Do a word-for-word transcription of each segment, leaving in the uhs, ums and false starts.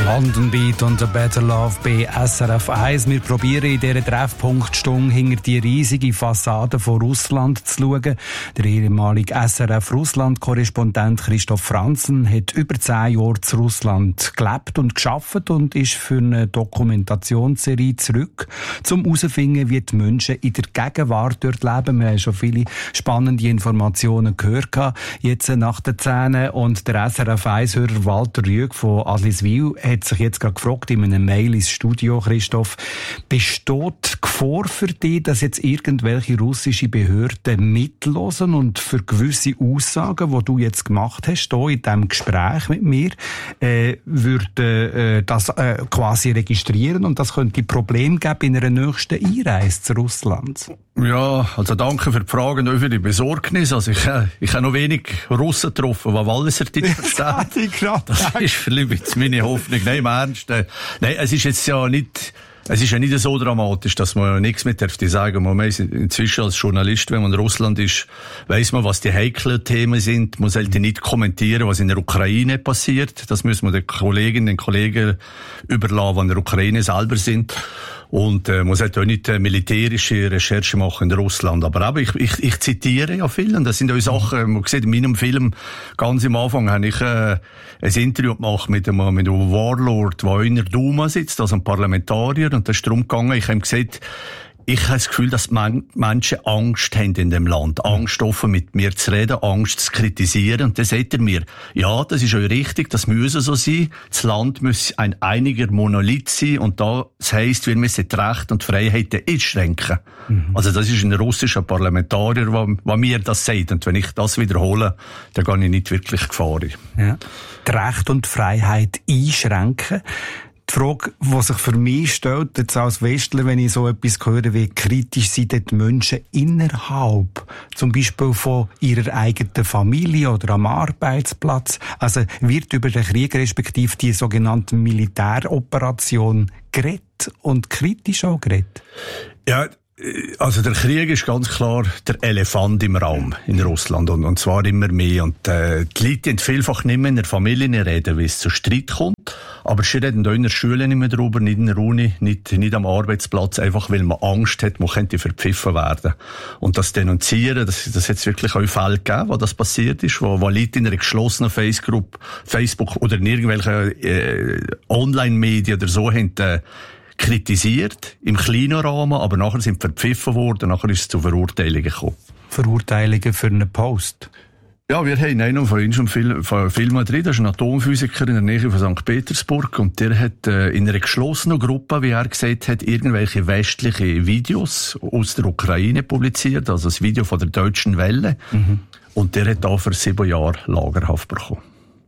London Beat und A Better Love bei S R F eins. Wir probieren in dieser Treffpunktstunde hinter die riesige Fassade von Russland zu schauen. Der ehemalige S R F-Russland-Korrespondent Christoph Franzen hat über zehn Jahre zu Russland gelebt und gearbeitet und ist für eine Dokumentationsserie zurück, um herauszufinden, wie die Menschen in der Gegenwart dort leben. Wir haben schon viele spannende Informationen gehört. Jetzt nach den Zähnen. Und der S R F eins-Hörer Walter Rüegg von Adliswil hat sich jetzt gerade gefragt in einem Mail ins Studio, Christoph, besteht die Gefahr für dich, dass jetzt irgendwelche russische Behörden mitlosen und für gewisse Aussagen, die du jetzt gemacht hast, hier in diesem Gespräch mit mir, äh, würden äh, das äh, quasi registrieren und das könnte Probleme geben in einer nächsten Einreise zu Russland? Ja, also danke für die Frage und auch für die Besorgnis. Also ich, äh, ich habe noch wenig Russen getroffen, die Walliser Deutsch verstehen. Das ist vielleicht meine Hoffnung. Nein, im Ernst. Äh, nein, es ist jetzt ja nicht, es ist ja nicht so dramatisch, dass man nichts mehr dürfte sagen. Man weiß inzwischen als Journalist, wenn man in Russland ist, weiss man, was die heiklen Themen sind. Man sollte nicht kommentieren, was in der Ukraine passiert. Das müssen wir den Kolleginnen und Kollegen überlassen, die in der Ukraine selber sind. Und äh, man sollte auch nicht äh, militärische Recherche machen in Russland. Aber eben, ich, ich, ich zitiere ja viel. Und das sind auch Sachen, man sieht in meinem Film, ganz am Anfang habe ich äh, ein Interview gemacht mit einem, mit einem Warlord, der in der Duma sitzt, also ein Parlamentarier. Und das ist darum gegangen, ich habe ihm gesagt, ich habe das Gefühl, dass Menschen Angst haben in dem Land. Angst, offen mit mir zu reden, Angst zu kritisieren. Und dann sagt er mir, ja, das ist auch richtig, das muss so sein. Das Land muss ein einiger Monolith sein. Und das heisst, wir müssen die Rechte und Freiheiten einschränken. Mhm. Also das ist ein russischer Parlamentarier, der mir das sagt. Und wenn ich das wiederhole, dann gehe ich nicht wirklich Gefahr. Ja. Die Rechte und Freiheit einschränken. Die Frage, die sich für mich stellt, jetzt als Westler, wenn ich so etwas höre, wie kritisch sind die Menschen innerhalb, zum Beispiel von ihrer eigenen Familie oder am Arbeitsplatz. Also wird über den Krieg respektive die sogenannte Militäroperation geredet und kritisch auch geredet? Ja, also der Krieg ist ganz klar der Elefant im Raum in Russland und, und zwar immer mehr. Und äh, die Leute haben vielfach nicht mehr in der Familie reden, wie es zu Streit kommt. Aber sie reden auch in der Schule nicht mehr darüber, nicht in der Uni, nicht, nicht am Arbeitsplatz, einfach weil man Angst hat, man könnte verpfiffen werden. Und das Denunzieren, das, das hat es wirklich auch Fälle gegeben, wo das passiert ist, wo, wo Leute in einer geschlossenen Facebook, Facebook oder in irgendwelchen äh, Online-Medien oder so haben äh, kritisiert, im kleinen Rahmen, aber nachher sind verpfiffen worden, nachher ist es zu Verurteilungen gekommen. Verurteilungen für einen Post? Ja, wir haben einen von uns Film, von Film drin, das ist ein Atomphysiker in der Nähe von Sankt Petersburg und der hat äh, in einer geschlossenen Gruppe, wie er gesagt hat, irgendwelche westliche Videos aus der Ukraine publiziert, also das Video von der Deutschen Welle. Mhm. Und der hat da für sieben Jahre Lagerhaft bekommen.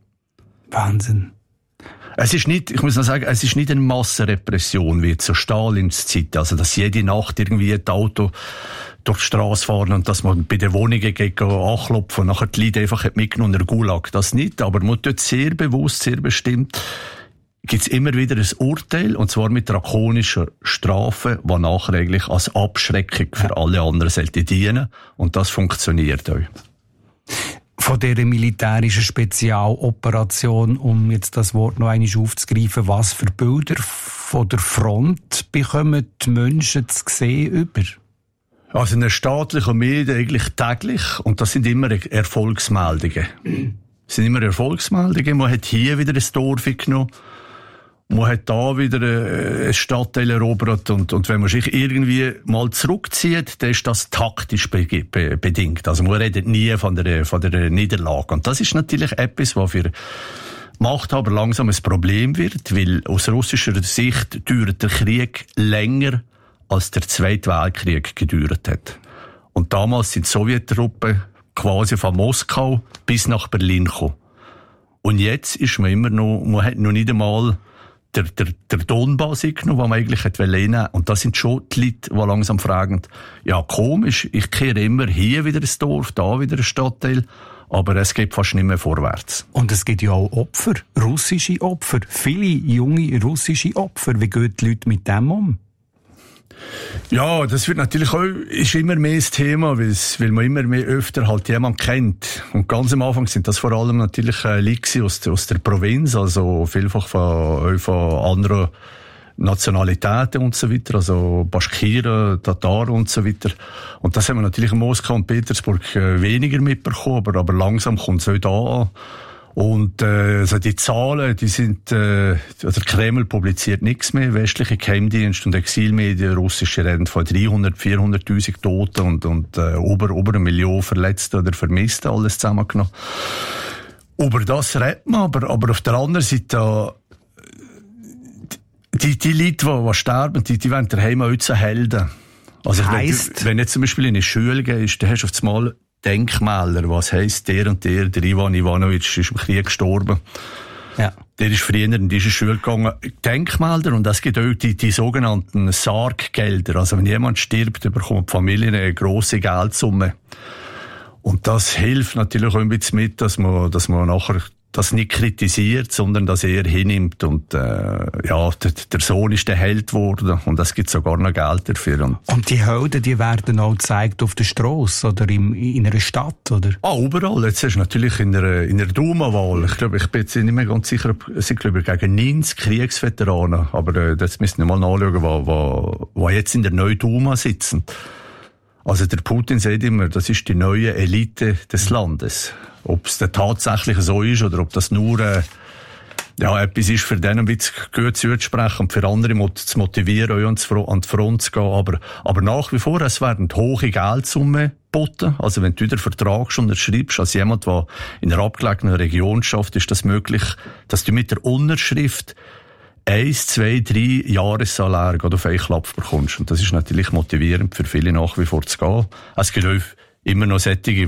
Wahnsinn. Es ist nicht, ich muss noch sagen, es ist nicht eine Massenrepression wie zur Stalins Zeit, also dass jede Nacht irgendwie ein Auto durch die Straße fahren und dass man bei den Wohnungen geht anklopfen und nachher die Leute einfach mitgenommen in der Gulag. Das nicht, aber man tut sehr bewusst, sehr bestimmt, gibt es immer wieder ein Urteil, und zwar mit drakonischer Strafe, die nachher eigentlich als Abschreckung für alle anderen sollte dienen. Und das funktioniert auch. Von dieser militärischen Spezialoperation, um jetzt das Wort noch einmal aufzugreifen, was für Bilder von der Front bekommen die Menschen zu sehen über? Also in den staatlichen Medien eigentlich täglich, und das sind immer Erfolgsmeldungen. Das sind immer Erfolgsmeldungen. Man hat hier wieder ein Dorf genommen, man hat da wieder ein Stadtteil erobert, und, und wenn man sich irgendwie mal zurückzieht, dann ist das taktisch be- be- bedingt. Also man redet nie von der, von der Niederlage. Und das ist natürlich etwas, was für Machthaber langsam ein Problem wird, weil aus russischer Sicht dauert der Krieg länger, als der Zweite Weltkrieg gedauert hat. Und damals sind die Sowjettruppen quasi von Moskau bis nach Berlin gekommen. Und jetzt ist man immer noch, man hat noch nicht einmal der, der, der Donbass genommen, den man eigentlich hätte nehmen. Und das sind schon die Leute, die langsam fragen, ja komisch, ich kehre immer hier wieder ein Dorf, da wieder ein Stadtteil, aber es geht fast nicht mehr vorwärts. Und es gibt ja auch Opfer, russische Opfer, viele junge russische Opfer. Wie gehen die Leute mit dem um? Ja, das wird natürlich auch, ist immer mehr das Thema, weil man immer mehr öfter halt jemanden kennt. Und ganz am Anfang sind das vor allem natürlich äh, Leute aus, aus der Provinz, also vielfach von, von anderen Nationalitäten und so weiter, also Baschkiren, Tataren und so weiter. Und das haben wir natürlich in Moskau und Petersburg äh, weniger mitbekommen, aber, aber langsam kommt es auch da an. Und äh, also die Zahlen, die sind, äh, also der Kreml publiziert nichts mehr, westliche Geheimdienste und Exilmedien, russische reden von dreihundert, vierhunderttausend Toten und, und äh, über, über eine Million Verletzte oder Vermisste, alles zusammengenommen. Über das redet man, aber, aber auf der anderen Seite, die, die Leute, die, die sterben, die, die werden daheim auch zu Helden. Also heisst? Wenn, wenn jetzt zum Beispiel in eine Schule gehst, dann hast du auf einmal Denkmäler, was heisst, der und der, der Ivan Ivanovic ist im Krieg gestorben. Ja. Der ist früher in diese Schule gegangen. Denkmäler, und es gibt auch die, die sogenannten Sarggelder. Also wenn jemand stirbt, dann bekommt die Familie eine grosse Geldsumme. Und das hilft natürlich auch ein bisschen mit, dass man, dass man nachher das nicht kritisiert, sondern das eher hinnimmt. Und äh, ja, der, der Sohn ist der Held geworden und es gibt sogar noch Geld dafür. Und, und die Helden, die werden auch gezeigt auf der Strasse oder im, in einer Stadt, oder? Ah, überall. Jetzt ist natürlich in der, in der Duma-Wahl. Ich glaube, ich bin jetzt nicht mehr ganz sicher, es sind, glaube ich, gegen neunzig Kriegsveteranen. Aber äh, das müssen wir mal nachschauen, wo, wo, wo jetzt in der neuen Duma sitzen. Also der Putin sagt immer, das ist die neue Elite des Landes. Ob es denn tatsächlich so ist oder ob das nur äh, ja, etwas ist, für den ein bisschen gut zuzusprechen und für andere zu motivieren, an die Front zu gehen. Aber, aber nach wie vor, es werden hohe Geldsummen geboten. Also wenn du den Vertrag schon unterschreibst, als jemand, der in einer abgelegenen Region schafft, ist das möglich, dass du mit der Unterschrift eins, zwei, drei Jahressalär auf einen Klapp bekommst. Und das ist natürlich motivierend für viele nach wie vor zu gehen. Es gibt auch immer noch solche, die, die,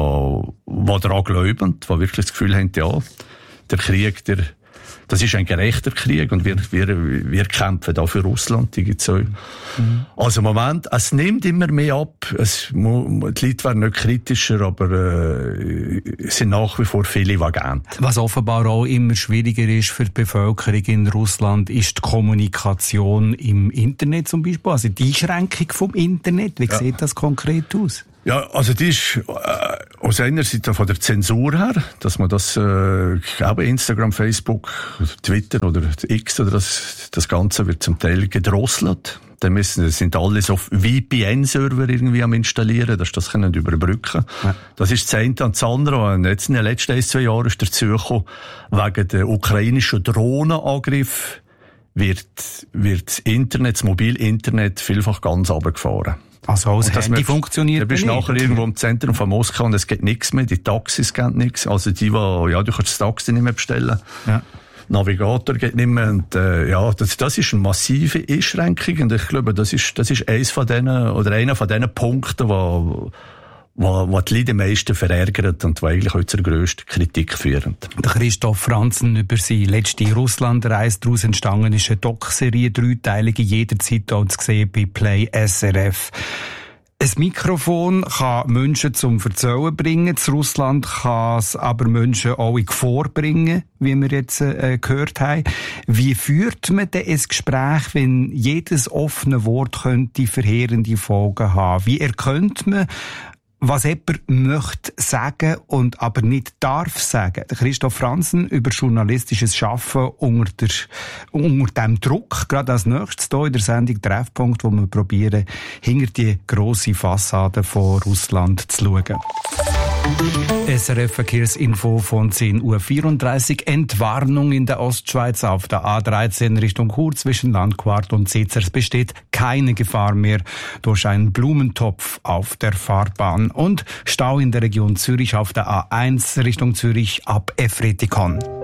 die daran glauben, die wirklich das Gefühl haben, ja, der Krieg, der, das ist ein gerechter Krieg und wir, wir, wir kämpfen da für Russland, die gibt's auch. Mhm. Also im Moment, es nimmt immer mehr ab. Es, die Leute werden nicht kritischer, aber äh, es sind nach wie vor viele, die gehen. Was offenbar auch immer schwieriger ist für die Bevölkerung in Russland, ist die Kommunikation im Internet zum Beispiel, also die Einschränkung vom Internet. Wie ja. sieht das konkret aus? Ja, also die ist äh, aus einer Seite von der Zensur her, dass man das äh, eben Instagram, Facebook, Twitter oder X oder das das Ganze wird zum Teil gedrosselt. Dann müssen das sind alles auf V P N-Server irgendwie am installieren, dass das können überbrücken. Ja. Das ist das eine und das andere. Und jetzt in den letzten ein, zwei Jahren ist dazu gekommen, wegen der ukrainischen Drohnenangriff wird wird das Internet, das Mobilinternet vielfach ganz runtergefahren. Also das Handy man, funktioniert nicht. Du bist nachher irgendwo im Zentrum von Moskau und es geht nichts mehr, die Taxis gehen nichts. Also die, die, ja, du kannst das Taxi nicht mehr bestellen. Ja. Navigator geht nicht mehr. Und, äh, ja, das, das ist eine massive Einschränkung und ich glaube, das ist, das ist eins von denen, oder einer von denen Punkten, wo, wo, wo die Leute am meisten verärgert und wo eigentlich auch zur grössten Kritik führen. Der Christoph Franzen über seine letzte Russlandreise, daraus entstanden ist eine Doc-Serie, dreiteilige, jederzeit auch zu sehen bei Play S R F. Ein Mikrofon kann Menschen zum Erzählen bringen. In Russland kann es aber Menschen auch in Gefahr bringen, wie wir jetzt äh, gehört haben. Wie führt man denn ein Gespräch, wenn jedes offene Wort könnte verheerende Folgen haben? Wie erkennt man, was jemand möchte sagen und aber nicht darf sagen? Christoph Franzen über journalistisches Schaffen unter, der, unter dem Druck, gerade als nächstes hier in der Sendung Treffpunkt, wo wir probieren, hinter die grosse Fassade von Russland zu schauen. S R F Verkehrsinfo von zehn Uhr vierunddreißig. Entwarnung in der Ostschweiz auf der A dreizehn Richtung Chur zwischen Landquart und Sezers besteht keine Gefahr mehr durch einen Blumentopf auf der Fahrbahn und Stau in der Region Zürich auf der A eins Richtung Zürich ab Efretikon.